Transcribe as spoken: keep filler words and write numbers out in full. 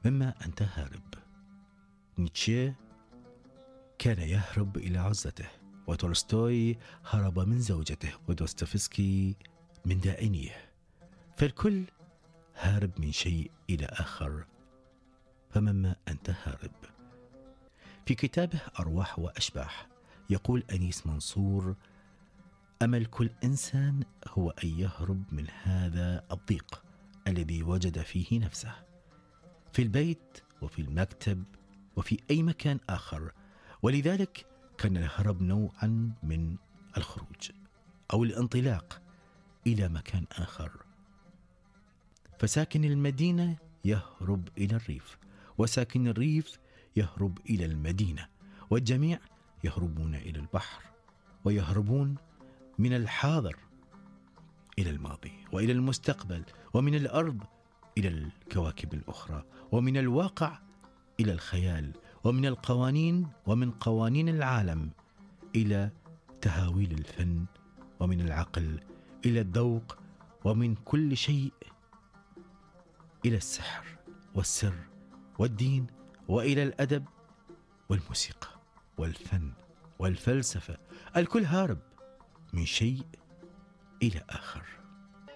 مما أنت هارب. نيتشه كان يهرب إلى عزته، وتولستوي هرب من زوجته، ودوستويفسكي من دائنيه. فالكل هارب من شيء إلى آخر، فمما أنت هارب. في كتابه أرواح وأشباح يقول أنيس منصور: أمل كل إنسان هو أن يهرب من هذا الضيق الذي وجد فيه نفسه، في البيت وفي المكتب وفي أي مكان آخر. ولذلك كان الهرب نوعا من الخروج أو الانطلاق إلى مكان آخر. فساكن المدينة يهرب إلى الريف، وساكن الريف يهرب إلى المدينة، والجميع يهربون إلى البحر، ويهربون من الحاضر إلى الماضي وإلى المستقبل، ومن الأرض إلى الكواكب الأخرى، ومن الواقع إلى الخيال، ومن القوانين ومن قوانين العالم إلى تهاويل الفن، ومن العقل إلى الذوق، ومن كل شيء إلى السحر والسر والدين، وإلى الأدب والموسيقى والفن والفلسفة. الكل هارب من شيء إلى آخر.